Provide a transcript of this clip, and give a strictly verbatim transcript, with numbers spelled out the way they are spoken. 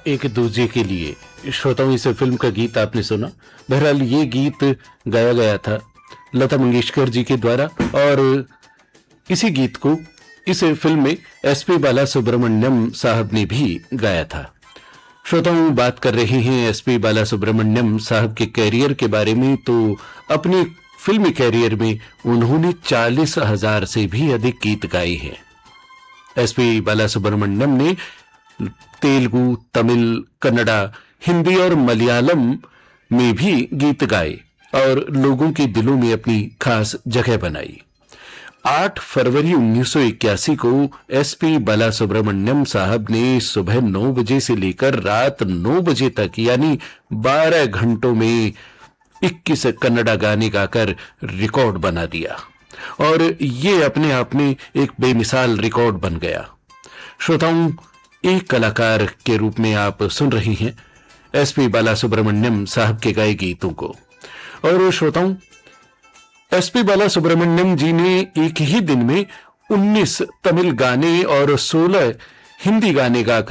एक दूजे के लिए। श्रोताओं, इस फिल्म का गीत आपने सुना। बहरहाल ये गीत गाया गया था लता मंगेशकर जी के द्वारा और इसी गीत को इस फिल्म में एसपी बाला सुब्रमण्यम साहब ने भी गाया था। श्रोताओं, बात कर रहे हैं एसपी बाला सुब्रमण्यम साहब के कैरियर के बारे में। तो अपने फिल्मी कैरियर में उन्होंने चालीस हजार से भी अधिक गीत गाए हैं। एसपी बाला सुब्रमण्यम ने तेलुगु, तमिल, कन्नड़ा, हिंदी और मलयालम में भी गीत गाए और लोगों के दिलों में अपनी खास जगह बनाई। आठ फरवरी उन्नीस सौ इक्यासी को एसपी बाला सुब्रमण्यम साहब ने सुबह नौ बजे से लेकर रात नौ बजे तक यानी बारह घंटों में इक्कीस कन्नड़ा गाने गाकर रिकॉर्ड बना दिया और ये अपने आप में एक बेमिसाल रिकॉर्ड बन गया। श्रोताओं, एक कलाकार के रूप में आप सुन रहे हैं एसपी बाला सुब्रमण्यम साहब के गाए गीतों को। और श्रोताओं, एसपी बाला सुब्रमण्यम जी ने एक ही दिन में उन्नीस तमिल गाने और सोलह हिंदी गाने गाकर